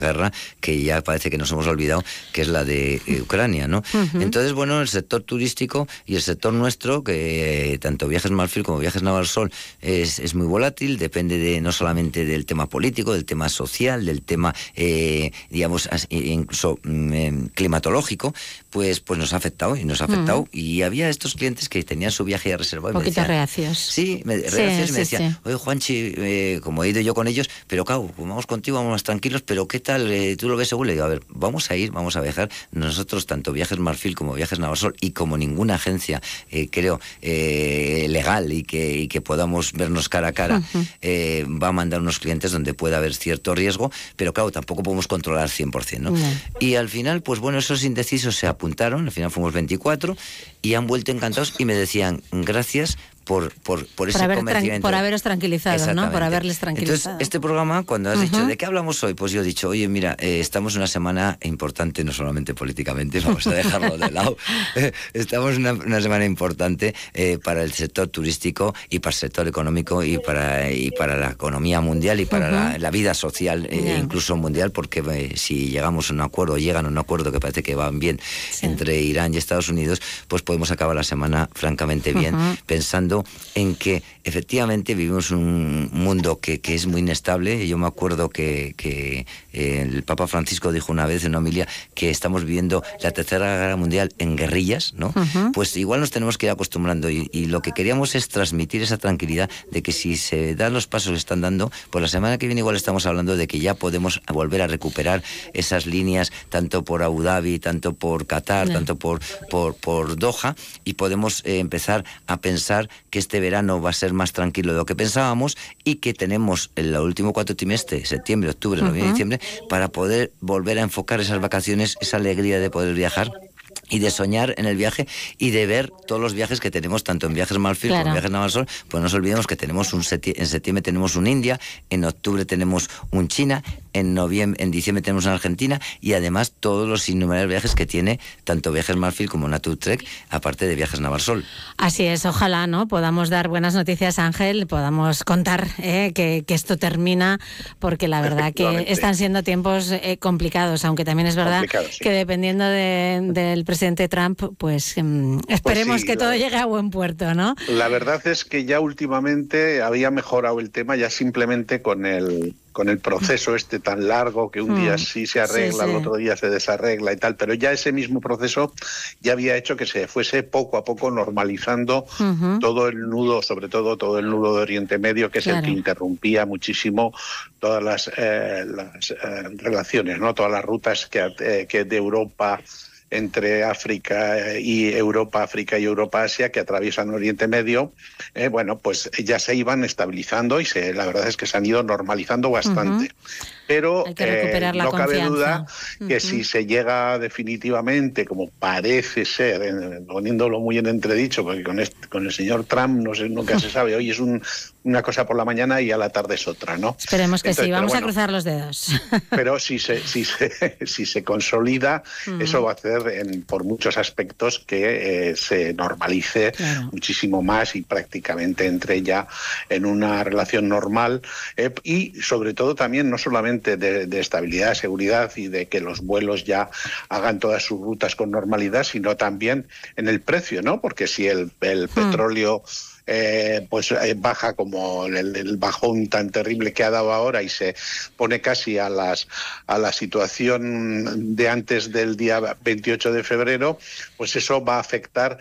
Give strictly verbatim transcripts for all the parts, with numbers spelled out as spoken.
guerra que ya parece que nos hemos olvidado, que es la de eh, Ucrania, ¿no? Uh-huh. Entonces, bueno, el sector turístico y el sector nuestro, que eh, tanto Viajes Marfil como Viajes Navalsol es, es muy volátil, depende de no solamente del tema político, del tema social, del tema, eh, digamos, incluso eh, climatológico, pues, pues nos ha afectado y nos ha afectado. Uh-huh. Y había estos clientes que tenían su viaje ya reservado. Un poquito reacios. Sí, me, reacios sí, y me sí, decían, sí. Oye, Juanchi, eh, como he ido yo con ellos, pero claro, vamos contigo, vamos más tranquilos, pero ¿qué tal? Eh, ¿Tú lo ves seguro? Le digo, a ver, vamos a ir, vamos a viajar. Nosotros, tanto Viajes Marfil como Viajes Navalsol, y como ninguna agencia, eh, creo, eh, legal y que, y que podamos vernos cara a cara, uh-huh. eh, va a mandar unos clientes donde pueda haber cierto riesgo, pero claro, tampoco podemos controlar cien por ciento, ¿no? Uh-huh. Y al final, pues bueno, esos indecisos se apuntaron, al final fuimos veinticuatro, y han vuelto encantados y me decían, gracias por, por, por ese por haber convencimiento. Tran- por haberos tranquilizado, ¿no? Por haberles tranquilizado. Entonces, este programa, cuando has uh-huh. dicho, ¿de qué hablamos hoy? Pues yo he dicho, oye, mira, eh, estamos en una semana importante, no solamente políticamente, vamos a dejarlo de lado. Estamos en una, una semana importante eh, para el sector turístico y para el sector económico y para, y para la economía mundial y para uh-huh. la, la vida social, eh, yeah. incluso mundial, porque eh, si llegamos a un acuerdo, llegan a un acuerdo que parece que van bien sí. entre Irán y Estados Unidos, pues podemos acabar la semana francamente bien, uh-huh. pensando en que efectivamente vivimos un mundo que, que es muy inestable. Yo me acuerdo que, que eh, el Papa Francisco dijo una vez en una homilia que estamos viviendo la tercera guerra mundial en guerrillas, ¿no? Uh-huh. Pues igual nos tenemos que ir acostumbrando y, y lo que queríamos es transmitir esa tranquilidad de que si se dan los pasos que están dando, pues la semana que viene igual estamos hablando de que ya podemos volver a recuperar esas líneas tanto por Abu Dhabi, tanto por Qatar, yeah. tanto por, por, por Doha, y podemos eh, empezar a pensar que este verano va a ser más tranquilo de lo que pensábamos y que tenemos el último cuatro trimestre, septiembre, octubre, uh-huh. noviembre y diciembre, para poder volver a enfocar esas vacaciones, esa alegría de poder viajar y de soñar en el viaje y de ver todos los viajes que tenemos, tanto en Viajes Marfil claro. como en Viajes Navalsol. Pues no nos olvidemos que tenemos un seti- en septiembre tenemos un India, en octubre tenemos un China, en noviembre, en diciembre tenemos una Argentina, y además todos los innumerables viajes que tiene tanto Viajes Marfil como Naturtrek, aparte de Viajes Navalsol. Así es, ojalá no podamos dar buenas noticias, Ángel, podamos contar eh, que, que esto termina, porque la verdad que están siendo tiempos eh, complicados, aunque también es verdad sí. que dependiendo de, del presidente Trump, pues um, esperemos pues sí, que todo llegue a buen puerto, ¿no? La verdad es que ya últimamente había mejorado el tema, ya simplemente con el con el proceso este tan largo que un mm. día sí se arregla, sí, sí. el otro día se desarregla y tal, pero ya ese mismo proceso ya había hecho que se fuese poco a poco normalizando uh-huh. todo el nudo, sobre todo todo el nudo de Oriente Medio, que es claro. el que interrumpía muchísimo todas las, eh, las eh, relaciones, ¿no? Todas las rutas que, eh, que de Europa entre África y Europa, África y Europa-Asia, que atraviesan Oriente Medio, eh, bueno, pues ya se iban estabilizando y se, la verdad es que se han ido normalizando bastante. Uh-huh. Pero eh, no cabe duda que uh-huh. si se llega definitivamente, como parece ser, eh, poniéndolo muy en entredicho, porque con, este, con el señor Trump no sé, nunca se sabe, hoy es un, una cosa por la mañana y a la tarde es otra, ¿no? Esperemos que Entonces, sí, vamos bueno, a cruzar los dedos. Pero si se, si se, si se consolida, uh-huh. eso va a hacer en, por muchos aspectos que eh, se normalice claro. muchísimo más y prácticamente entre ya en una relación normal eh, y sobre todo también no solamente de, de estabilidad, seguridad y de que los vuelos ya hagan todas sus rutas con normalidad, sino también en el precio, ¿no? Porque si el, el hmm. petróleo Eh, pues eh, baja como el, el bajón tan terrible que ha dado ahora y se pone casi a las a la situación de antes del día veintiocho de febrero, pues eso va a afectar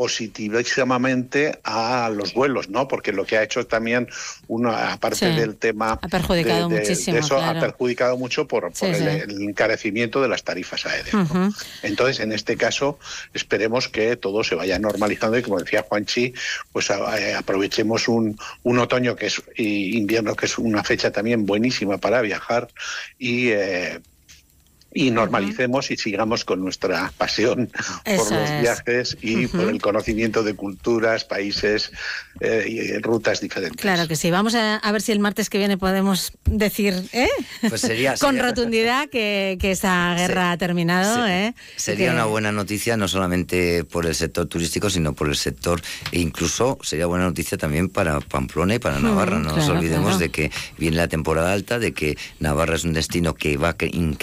positivamente a los vuelos, ¿no? Porque lo que ha hecho también una aparte sí, del tema ha perjudicado de, de, muchísimo, de eso claro. ha perjudicado mucho por, por sí, el, sí. el encarecimiento de las tarifas aéreas, uh-huh. ¿no? Entonces, en este caso, esperemos que todo se vaya normalizando y, como decía Juanchi, pues a, aprovechemos un, un otoño que es y invierno que es una fecha también buenísima para viajar y eh, y normalicemos uh-huh. y sigamos con nuestra pasión Eso por los es. viajes y uh-huh. por el conocimiento de culturas, países eh, y rutas diferentes. Claro que sí. Vamos a, a ver si el martes que viene podemos decir ¿eh? pues sería, con sería... rotundidad que, que esa guerra sí, ha terminado. Sí. ¿eh? Sería que... una buena noticia no solamente por el sector turístico, sino por el sector, e incluso sería buena noticia también para Pamplona y para Navarra. Uh-huh. No claro, nos olvidemos claro. de que viene la temporada alta, de que Navarra es un destino que va a